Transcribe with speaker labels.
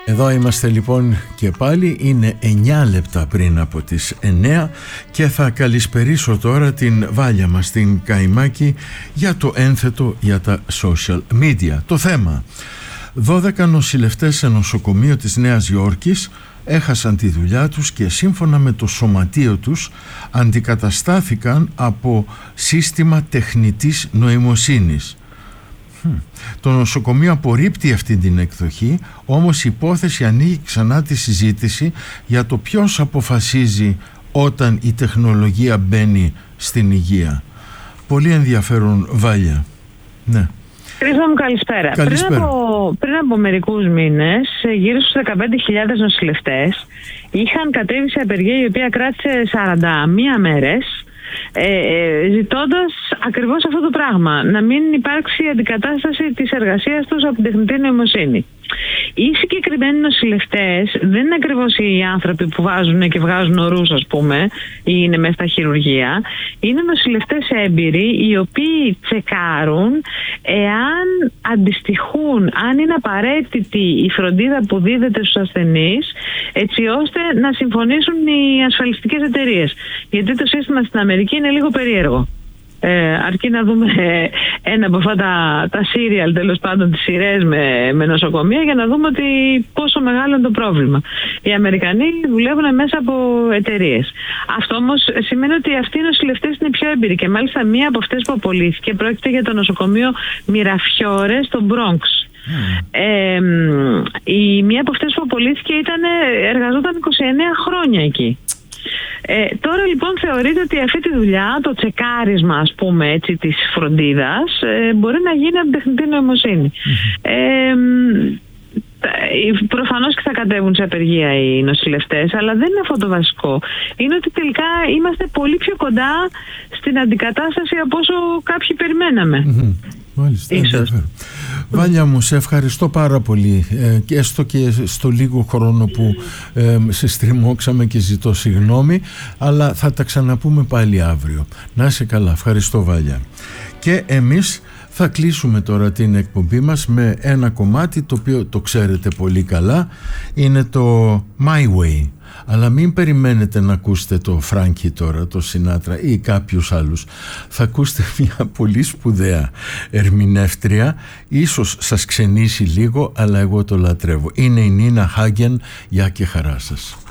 Speaker 1: Εδώ είμαστε λοιπόν και πάλι, είναι 9 λεπτά πριν από τις 9 και θα καλησπερίσω τώρα την Βάλια μας, την Καϊμάκη, για το ένθετο για τα social media. Το θέμα: 12 νοσηλευτές σε νοσοκομείο της Νέας Υόρκης έχασαν τη δουλειά τους και σύμφωνα με το σωματείο τους αντικαταστάθηκαν από σύστημα τεχνητής νοημοσύνης. Το νοσοκομείο απορρίπτει αυτή την εκδοχή, όμως η υπόθεση ανοίγει ξανά τη συζήτηση για το ποιος αποφασίζει όταν η τεχνολογία μπαίνει στην υγεία. Πολύ ενδιαφέρον, Βάλια. Ναι.
Speaker 2: Χρήστο μου, καλησπέρα. Πριν από μερικούς μήνες, γύρω στους 15.000 νοσηλευτές είχαν κατέβει σε απεργία η οποία κράτησε 41 μέρες, ζητώντας ακριβώς αυτό το πράγμα, να μην υπάρξει αντικατάσταση της εργασίας τους από την τεχνητή νοημοσύνη. Οι συγκεκριμένοι νοσηλευτές δεν είναι ακριβώς οι άνθρωποι που βάζουν και βγάζουν ορούς, ας πούμε, ή είναι μέσα στα χειρουργεία. Είναι νοσηλευτές έμπειροι, οι οποίοι τσεκάρουν εάν αντιστοιχούν, αν είναι απαραίτητη η φροντίδα που δίδεται στους ασθενείς, έτσι ώστε να συμφωνήσουν οι ασφαλιστικές εταιρείες. Γιατί το σύστημα στην Αμερική είναι λίγο περίεργο. Αρκεί να δούμε ένα από αυτά τα serial, τέλος πάντων, τις σειρές με νοσοκομεία, για να δούμε ότι πόσο μεγάλο είναι το πρόβλημα. Οι Αμερικανοί δουλεύουν μέσα από εταιρείες. Αυτό όμως σημαίνει ότι αυτοί οι νοσηλευτές είναι πιο έμπειροι, και μάλιστα μία από αυτές που απολύθηκε πρόκειται για το νοσοκομείο Μιραφιόρε στο Bronx. Η μία από αυτές που απολύθηκε εργαζόταν 29 χρόνια εκεί. Τώρα λοιπόν θεωρείται ότι αυτή τη δουλειά, το τσεκάρισμα, ας πούμε έτσι, της φροντίδας, μπορεί να γίνει από τεχνητή νοημοσύνη. Προφανώς και θα κατέβουν σε απεργία οι νοσηλευτές, αλλά δεν είναι αυτό το βασικό. Είναι ότι τελικά είμαστε πολύ πιο κοντά στην αντικατάσταση από όσο κάποιοι περιμέναμε.
Speaker 1: Μάλιστα. Βάλια μου, σε ευχαριστώ πάρα πολύ, και έστω και στο λίγο χρόνο που σε στριμώξαμε, και ζητώ συγγνώμη, αλλά θα τα ξαναπούμε πάλι αύριο. Να είσαι καλά. Ευχαριστώ, Βάλια. Και εμείς θα κλείσουμε τώρα την εκπομπή μας με ένα κομμάτι το οποίο το ξέρετε πολύ καλά, είναι το My Way. Αλλά μην περιμένετε να ακούσετε το Φράνκι τώρα, το Σινάτρα ή κάποιους άλλους. Θα ακούσετε μια πολύ σπουδαία ερμηνεύτρια, ίσως σας ξενήσει λίγο, αλλά εγώ το λατρεύω. Είναι η Νίνα Χάγεν. Γεια και χαρά σας.